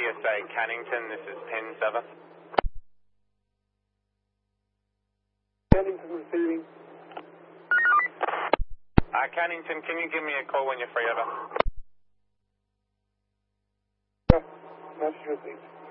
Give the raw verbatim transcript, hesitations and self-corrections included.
S A Cannington, this is Pin seven. Cannington receiving. Uh, Cannington, can you give me a call when you're free, over? Yeah, message received.